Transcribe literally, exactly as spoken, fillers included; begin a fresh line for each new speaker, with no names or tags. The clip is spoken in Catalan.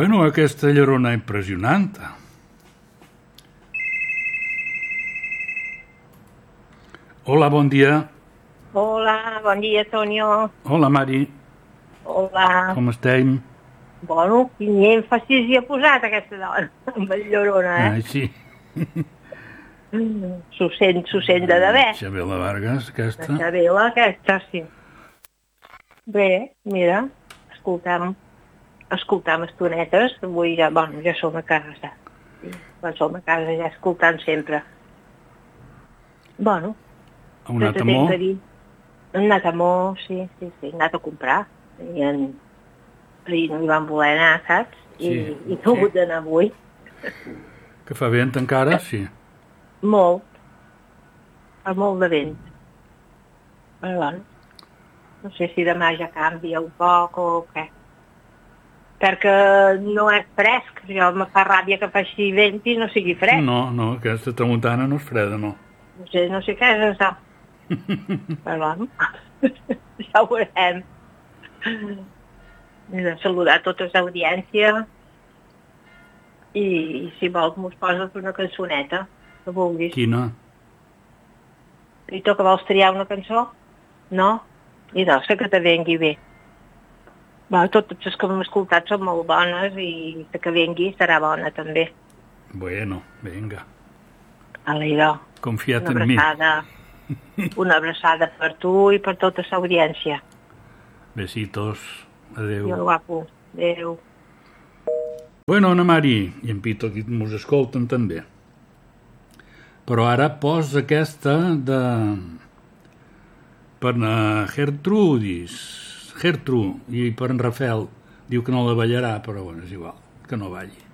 Bueno, aquesta llarona impressionant. Hola, bon dia.
Hola, bon dia, Antonio.
Hola, Mari.
Hola.
Com estem?
Bueno, quin èmfasis hi ha posat aquesta dona, amb el llorona, eh?
Ai, sí.
S'ho sent, s'ho sent de debè.
Xabela Vargas, aquesta.
La Xabela, aquesta, sí. Bé, mira, escoltam, escoltam estonetes, avui ja, bueno, ja som a casa. Quan som a casa ja escoltant sempre. Bueno,
Heu anat a Mo?
hem anat a Mo, sí, sí, sí, hem anat a comprar. I en... ahir no hi van voler anar, saps? I,
Sí.
i no he hagut d'anar avui.
Que fa vent encara? Sí.
Molt. Fa molt de vent. Però bueno, no sé si demà ja canvia un poc o què. Perquè no és fresc. Jo me fa ràbia que faci vent i no sigui fresc.
No, no, aquesta tramuntana no és freda, no.
No sé, no sé què és això. Però bueno, ja ho veurem. He de saludar tota l'audiència i, i si vols mos poses una cançoneta que vulguis.
Quina?
I tu que vols triar una cançó? No? I doncs que te vengui bé. Bueno, totes les que hem escoltat són molt bones i la que vengui serà bona també.
Bueno, venga.
Alidò.
Confiat
Una
en mi.
abraçada. Una abraçada per tu i per tota l'audiència.
Besitos. Adéu.
I el guapo. Adéu.
Bueno, Ana Mari, i en Pito aquí mos escolten també. Però ara posa aquesta de... per na Gertrudis, Gertrude, i per en Rafael. Diu que no la ballarà, però bueno, és igual, que no balli.